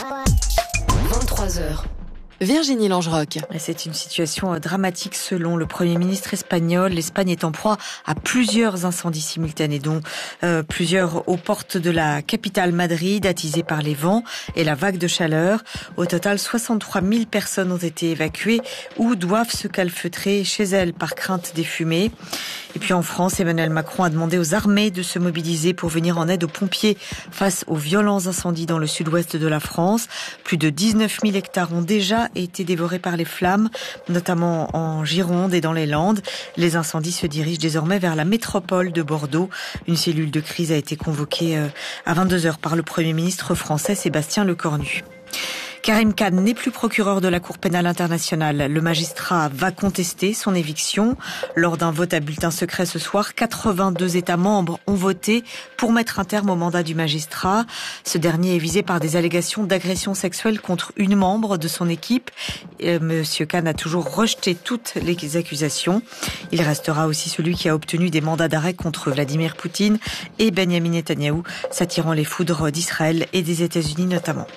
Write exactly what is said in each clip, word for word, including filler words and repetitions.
vingt-trois heures. Virginie Langeroc. C'est une situation dramatique selon le Premier ministre espagnol. L'Espagne est en proie à plusieurs incendies simultanés, dont euh, plusieurs aux portes de la capitale Madrid, attisés par les vents et la vague de chaleur. Au total, soixante-trois mille personnes ont été évacuées ou doivent se calfeutrer chez elles par crainte des fumées. Et puis en France, Emmanuel Macron a demandé aux armées de se mobiliser pour venir en aide aux pompiers face aux violents incendies dans le sud-ouest de la France. Plus de dix-neuf mille hectares ont déjà été dévorés par les flammes, notamment en Gironde et dans les Landes. Les incendies se dirigent désormais vers la métropole de Bordeaux. Une cellule de crise a été convoquée à vingt-deux heures par le Premier ministre français Sébastien Lecornu. Karim Khan n'est plus procureur de la Cour pénale internationale. Le magistrat va contester son éviction. Lors d'un vote à bulletin secret ce soir, quatre-vingt-deux États membres ont voté pour mettre un terme au mandat du magistrat. Ce dernier est visé par des allégations d'agression sexuelle contre une membre de son équipe. Monsieur Khan a toujours rejeté toutes les accusations. Il restera aussi celui qui a obtenu des mandats d'arrêt contre Vladimir Poutine et Benyamin Netanyahou, s'attirant les foudres d'Israël et des États-Unis notamment.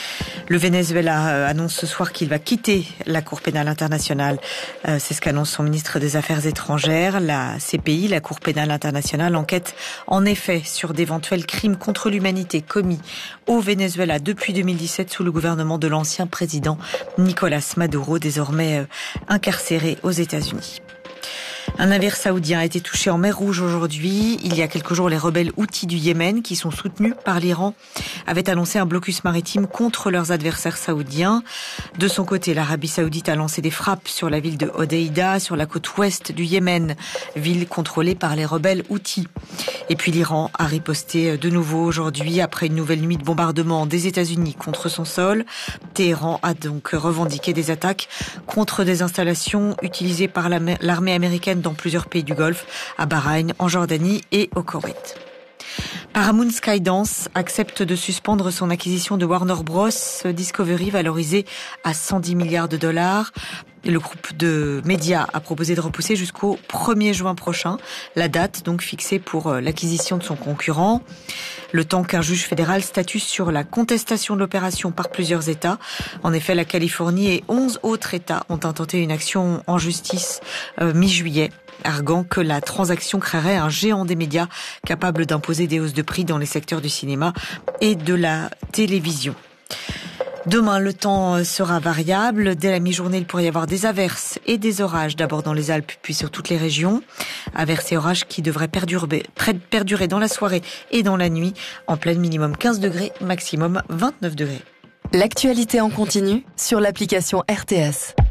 Le Venezuela annonce ce soir qu'il va quitter la Cour pénale internationale. C'est ce qu'annonce son ministre des Affaires étrangères. La C P I, la Cour pénale internationale, enquête en effet sur d'éventuels crimes contre l'humanité commis au Venezuela depuis deux mille dix-sept sous le gouvernement de l'ancien président Nicolás Maduro, désormais incarcéré aux États-Unis. Un navire saoudien a été touché en mer Rouge aujourd'hui. Il y a quelques jours, les rebelles houthis du Yémen, qui sont soutenus par l'Iran, avaient annoncé un blocus maritime contre leurs adversaires saoudiens. De son côté, l'Arabie saoudite a lancé des frappes sur la ville de Hodeïda, sur la côte ouest du Yémen, ville contrôlée par les rebelles houthis. Et puis l'Iran a riposté de nouveau aujourd'hui après une nouvelle nuit de bombardement des États-Unis contre son sol. Téhéran a donc revendiqué des attaques contre des installations utilisées par l'armée américaine dans plusieurs pays du Golfe, à Bahreïn, en Jordanie et au Koweït. Paramount Skydance accepte de suspendre son acquisition de Warner Bros. Discovery, valorisée à cent dix milliards de dollars. Le groupe de médias a proposé de repousser jusqu'au premier juin prochain la date donc fixée pour l'acquisition de son concurrent. Le temps qu'un juge fédéral statue sur la contestation de l'opération par plusieurs États. En effet, la Californie et onze autres États ont intenté une action en justice euh, mi-juillet, arguant que la transaction créerait un géant des médias capable d'imposer des hausses de prix dans les secteurs du cinéma et de la télévision. Demain, le temps sera variable. Dès la mi-journée, il pourrait y avoir des averses et des orages, d'abord dans les Alpes, puis sur toutes les régions. Averses et orages qui devraient perdurer, perdurer dans la soirée et dans la nuit, en pleine minimum quinze degrés, maximum vingt-neuf degrés. L'actualité en continu sur l'application R T S.